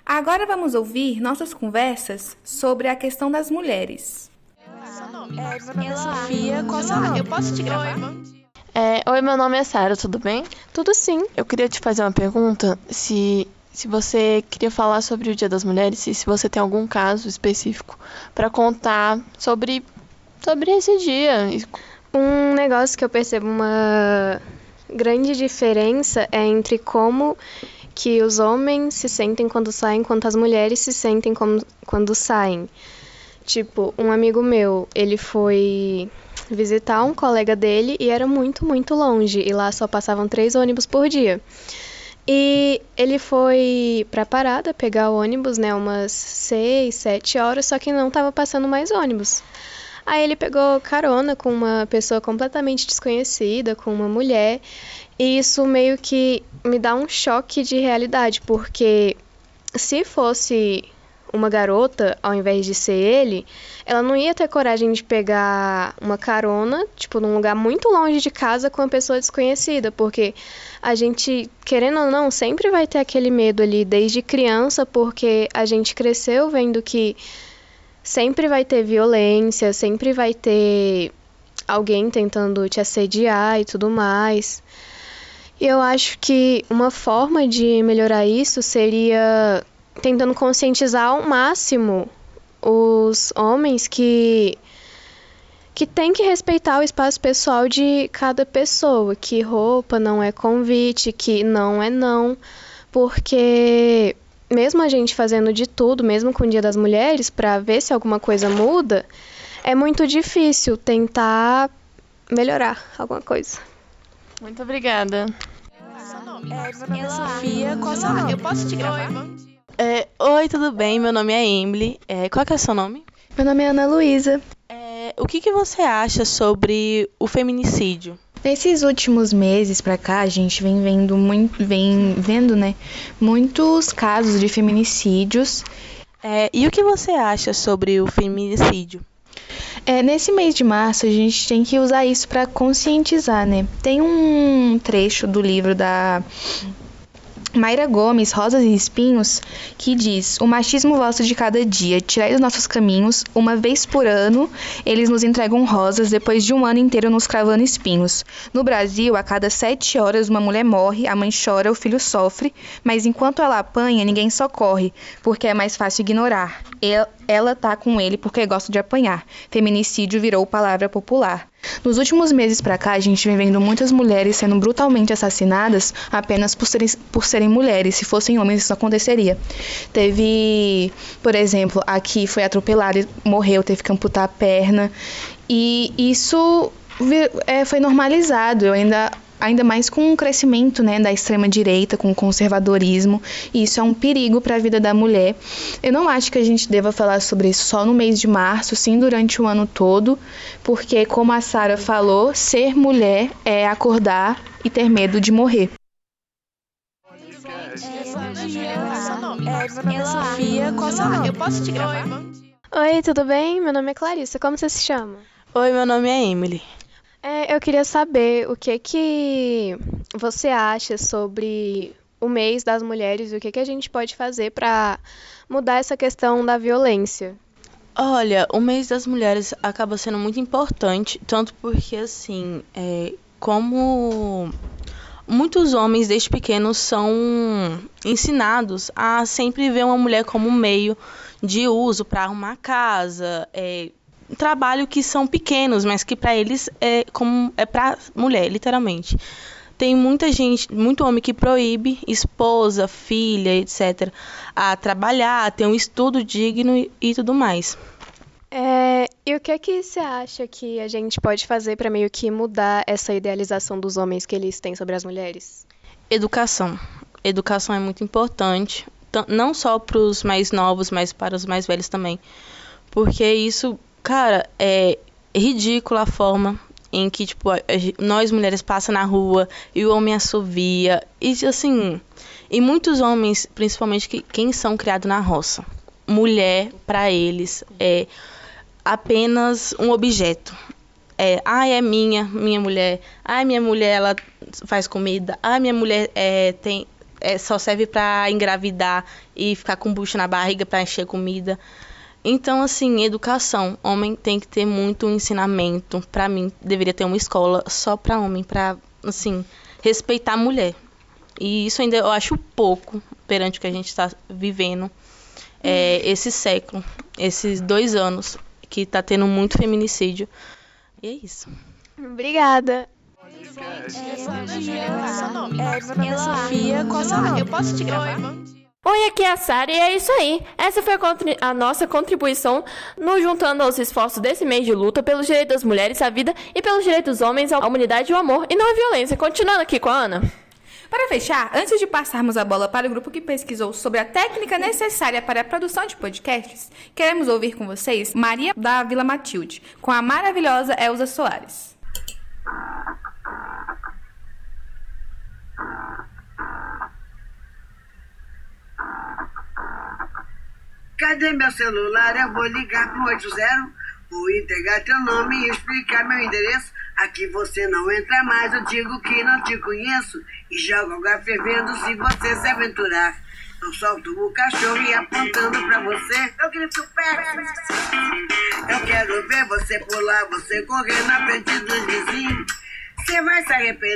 Agora vamos ouvir nossas conversas sobre a questão das mulheres. Meu nome é Sofia. Qual seu nome? Eu posso te gravar? Oi, meu nome é Sara, tudo bem? Tudo sim. Eu queria te fazer uma pergunta, se você queria falar sobre o Dia das Mulheres e se você tem algum caso específico para contar sobre esse dia. Um negócio que eu percebo uma grande diferença é entre como que os homens se sentem quando saem, quanto as mulheres se sentem quando saem. Tipo, um amigo meu, ele foi visitar um colega dele e era muito, muito longe. E lá só passavam 3 ônibus por dia. E ele foi pra parada pegar o ônibus, né, umas 6, 7 horas, só que não tava passando mais ônibus. Aí ele pegou carona com uma pessoa completamente desconhecida, com uma mulher, e isso meio que me dá um choque de realidade, porque se fosse uma garota, ao invés de ser ele, ela não ia ter coragem de pegar uma carona, tipo, num lugar muito longe de casa com uma pessoa desconhecida, porque a gente, querendo ou não, sempre vai ter aquele medo ali desde criança, porque a gente cresceu vendo que sempre vai ter violência, sempre vai ter alguém tentando te assediar e tudo mais. E eu acho que uma forma de melhorar isso seria tentando conscientizar ao máximo os homens que tem que respeitar o espaço pessoal de cada pessoa, que roupa não é convite, que não é não, porque mesmo a gente fazendo de tudo, mesmo com o Dia das Mulheres, para ver se alguma coisa muda, é muito difícil tentar melhorar alguma coisa. Muito obrigada. Meu nome é Sofia. Qual seu nome? Eu posso te gravar? Oi, tudo bem? Meu nome é Emily. Qual que é o seu nome? Meu nome é Ana Luísa. O que você acha sobre o feminicídio? Nesses últimos meses pra cá, a gente vem vendo, né, muitos casos de feminicídios. E o que você acha sobre o feminicídio? Nesse mês de março, a gente tem que usar isso para conscientizar, né? Tem um trecho do livro da Mayra Gomes, Rosas e Espinhos, que diz: o machismo volta de cada dia, tirai dos nossos caminhos, uma vez por ano, eles nos entregam rosas, depois de um ano inteiro nos cravando espinhos. No Brasil, a cada 7 horas, uma mulher morre, a mãe chora, o filho sofre, mas enquanto ela apanha, ninguém socorre, porque é mais fácil ignorar. Ela tá com ele porque gosta de apanhar. Feminicídio virou palavra popular. Nos últimos meses pra cá, a gente vem vendo muitas mulheres sendo brutalmente assassinadas apenas por serem mulheres. Se fossem homens, isso não aconteceria. Teve, por exemplo, aqui foi atropelada e morreu, teve que amputar a perna. E isso foi normalizado. Ainda mais com o crescimento, né, da extrema-direita, com o conservadorismo, e isso é um perigo para a vida da mulher. Eu não acho que a gente deva falar sobre isso só no mês de março, sim durante o ano todo, porque, como a Sara falou, ser mulher é acordar e ter medo de morrer. Meu nome é Sofia. Qual seu nome? Eu posso te gravar? Oi, tudo bem? Meu nome é Clarissa. Como você se chama? Oi, meu nome é Emily. Eu queria saber o que você acha sobre o mês das mulheres e o que a gente pode fazer para mudar essa questão da violência. Olha, o mês das mulheres acaba sendo muito importante, tanto porque, assim, como muitos homens desde pequenos são ensinados a sempre ver uma mulher como um meio de uso para arrumar a casa, trabalho que são pequenos, mas que para eles é para mulher, literalmente. Tem muita gente, muito homem que proíbe esposa, filha, etc., a trabalhar, ter um estudo digno e tudo mais. E o que você acha que a gente pode fazer para meio que mudar essa idealização dos homens que eles têm sobre as mulheres? Educação. Educação é muito importante, não só para os mais novos, mas para os mais velhos também. Porque isso, cara, é ridícula a forma em que, tipo, nós mulheres passam na rua e o homem assovia. E, assim, e muitos homens, principalmente quem são criados na roça, mulher, para eles, é apenas um objeto. É minha mulher. Minha mulher, ela faz comida. Minha mulher tem só serve para engravidar e ficar com bucho na barriga para encher comida. Então, assim, educação. Homem tem que ter muito ensinamento. Para mim, deveria ter uma escola só para homem, para, assim, respeitar a mulher. E isso ainda eu acho pouco perante o que a gente está vivendo esse século, esses 2 anos, que está tendo muito feminicídio. E é isso. Obrigada. Seu nome? Meu nome é Sofia. Qual seu nome? Eu posso te gravar? Oi, aqui é a Sara e é isso aí. Essa foi a nossa contribuição nos juntando aos esforços desse mês de luta pelos direitos das mulheres, à vida e pelos direitos dos homens, à humanidade e ao amor e não à violência. Continuando aqui com a Ana. Para fechar, antes de passarmos a bola para o grupo que pesquisou sobre a técnica necessária para a produção de podcasts, queremos ouvir com vocês Maria da Vila Matilde, com a maravilhosa Elza Soares. Cadê meu celular? Eu vou ligar pro 80. Vou entregar teu nome e explicar meu endereço. Aqui você não entra mais, eu digo que não te conheço. E jogo água fervendo se você se aventurar. Eu solto o cachorro e apontando pra você, eu grito perto. Eu quero ver você pular, você correr na frente dos vizinhos. Você vai se arrepender.